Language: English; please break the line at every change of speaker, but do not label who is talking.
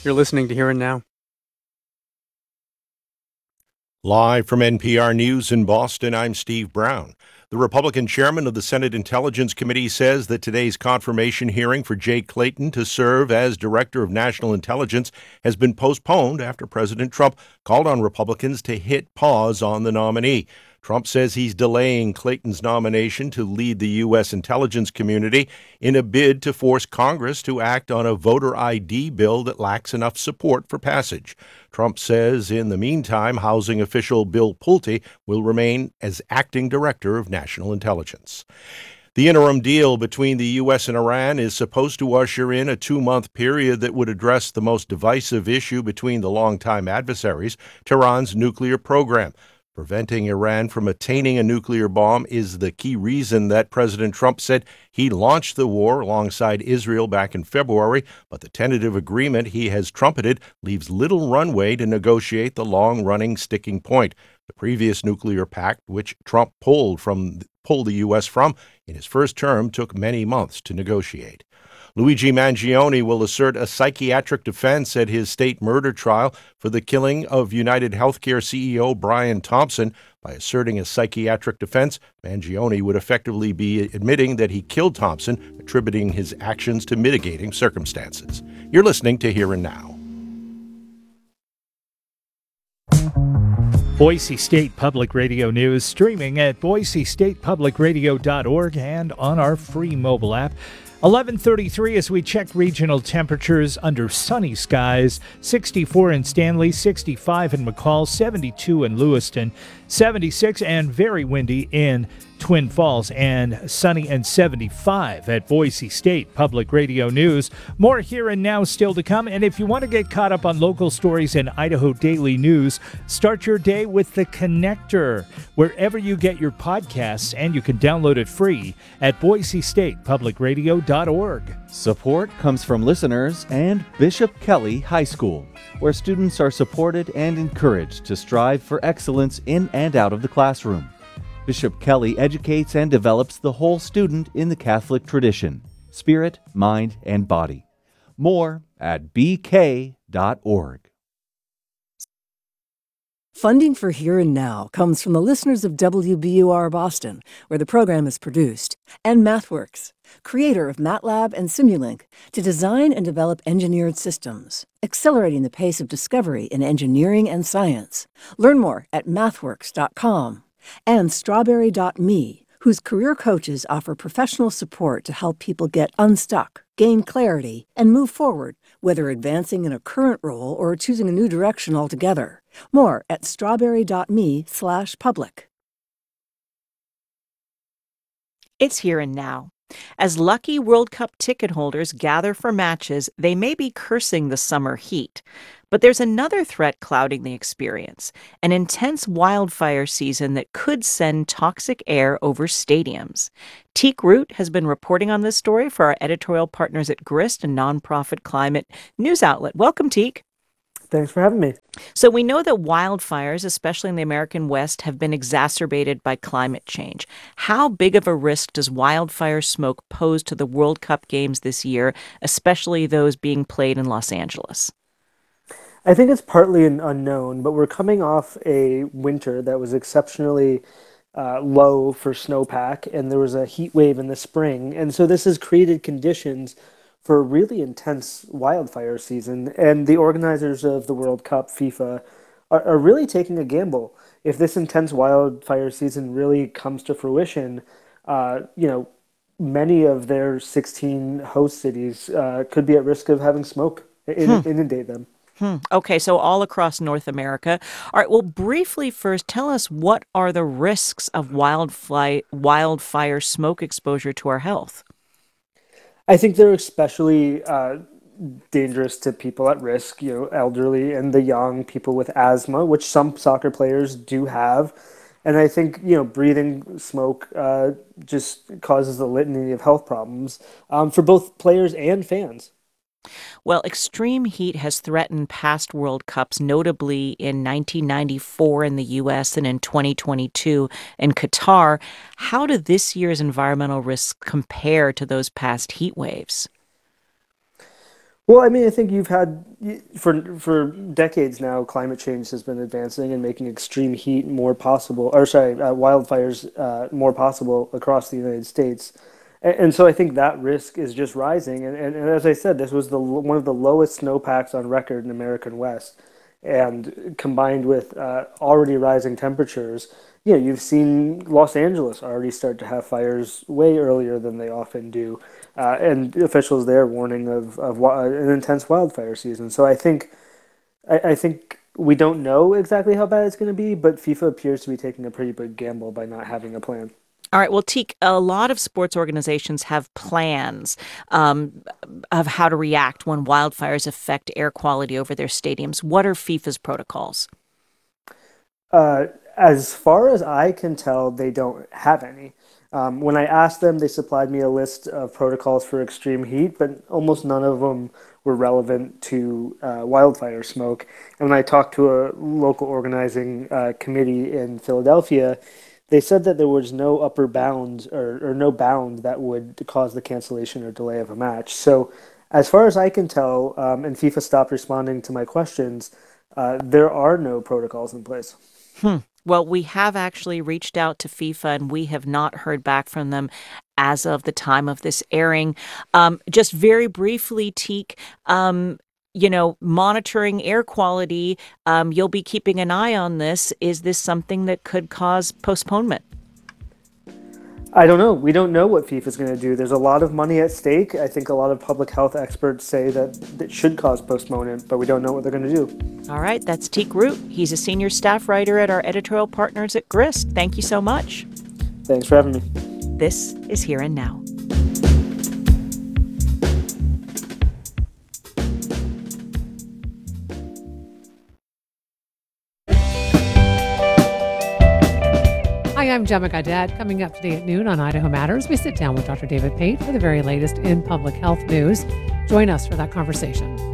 You're listening to Here and Now.
Live from NPR News in Boston, I'm Steve Brown. The Republican chairman of the Senate Intelligence Committee says that today's confirmation hearing for Jay Clayton to serve as Director of National Intelligence has been postponed after President Trump called on Republicans to hit pause on the nominee. Trump says he's delaying Clayton's nomination to lead the U.S. intelligence community in a bid to force Congress to act on a voter ID bill that lacks enough support for passage. Trump says in the meantime, housing official Bill Pulte will remain as acting director of national intelligence. The interim deal between the U.S. and Iran is supposed to usher in a 2-month period that would address the most divisive issue between the longtime adversaries, Tehran's nuclear program. Preventing Iran from attaining a nuclear bomb is the key reason that President Trump said he launched the war alongside Israel back in February, but the tentative agreement he has trumpeted leaves little runway to negotiate the long-running sticking point. The previous nuclear pact, which Trump pulled the U.S. from in his first term, took many months to negotiate. Luigi Mangione will assert a psychiatric defense at his state murder trial for the killing of United Healthcare CEO Brian Thompson. By asserting a psychiatric defense, Mangione would effectively be admitting that he killed Thompson, attributing his actions to mitigating circumstances. You're listening to Here and Now.
Boise State Public Radio News, streaming at boisestatepublicradio.org and on our free mobile app. 11:33 as we check regional temperatures under sunny skies. 64 in Stanley, 65 in McCall, 72 in Lewiston, 76 and very windy in Twin Falls, and sunny and 75 at Boise State Public Radio News. More Here and Now still to come, and if you want to get caught up on local stories and Idaho Daily News, start your day with The Connector, wherever you get your podcasts, and you can download it free at boisestatepublicradio.org.
Support comes from listeners and Bishop Kelly High School, where students are supported and encouraged to strive for excellence in and out of the classroom. Bishop Kelly educates and develops the whole student in the Catholic tradition, spirit, mind, and body. More at bk.org.
Funding for Here and Now comes from the listeners of WBUR Boston, where the program is produced, and MathWorks, creator of MATLAB and Simulink, to design and develop engineered systems, accelerating the pace of discovery in engineering and science. Learn more at mathworks.com. And Strawberry.me, whose career coaches offer professional support to help people get unstuck, gain clarity, and move forward, whether advancing in a current role or choosing a new direction altogether. More at strawberry.me/public.
It's Here and Now. As lucky World Cup ticket holders gather for matches, they may be cursing the summer heat. But there's another threat clouding the experience, an intense wildfire season that could send toxic air over stadiums. Teek Root has been reporting on this story for our editorial partners at Grist, a nonprofit climate news outlet. Welcome, Teek.
Thanks for having me.
So we know that wildfires, especially in the American West, have been exacerbated by climate change. How big of a risk does wildfire smoke pose to the World Cup games this year, especially those being played in Los Angeles?
I think it's partly an unknown, but we're coming off a winter that was exceptionally low for snowpack, and there was a heat wave in the spring. And so this has created conditions for a really intense wildfire season. And the organizers of the World Cup, FIFA, are really taking a gamble. If this intense wildfire season really comes to fruition, many of their 16 host cities could be at risk of having smoke inundate them.
Okay, so all across North America. All right, well, briefly first, tell us what are the risks of wildfire smoke exposure to our health?
I think they're especially dangerous to people at risk, elderly and the young, people with asthma, which some soccer players do have. And I think, breathing smoke just causes a litany of health problems for both players and fans.
Well, extreme heat has threatened past World Cups, notably in 1994 in the U.S. and in 2022 in Qatar. How do this year's environmental risks compare to those past heat waves?
Well, I mean, I think you've had for decades now, climate change has been advancing and making extreme heat more possible, or sorry, wildfires more possible across the United States. And so I think that risk is just rising. And as I said, this was one of the lowest snowpacks on record in the American West. And combined with already rising temperatures, you've seen Los Angeles already start to have fires way earlier than they often do. And officials there warning of an intense wildfire season. So I think we don't know exactly how bad it's going to be, but FIFA appears to be taking a pretty big gamble by not having a plan.
All right. Well, Teak, a lot of sports organizations have plans of how to react when wildfires affect air quality over their stadiums. What are FIFA's protocols?
As far as I can tell, they don't have any. When I asked them, they supplied me a list of protocols for extreme heat, but almost none of them were relevant to wildfire smoke. And when I talked to a local organizing committee in Philadelphia, they said that there was no upper bound or no bound that would cause the cancellation or delay of a match. So, as far as I can tell, and FIFA stopped responding to my questions, there are no protocols in place.
Well, we have actually reached out to FIFA and we have not heard back from them as of the time of this airing. Just very briefly, Teak, monitoring air quality, you'll be keeping an eye on this. Is this something that could cause postponement?
I don't know. We don't know what FIFA is going to do. There's a lot of money at stake. I think a lot of public health experts say that it should cause postponement, but we don't know what they're going to do.
All right. That's Teak Root. He's a senior staff writer at our editorial partners at Grist. Thank you so much.
Thanks for having me.
This is Here and Now.
Hi, I'm Gemma Gadet. Coming up today at noon on Idaho Matters, we sit down with Dr. David Pate for the very latest in public health news. Join us for that conversation.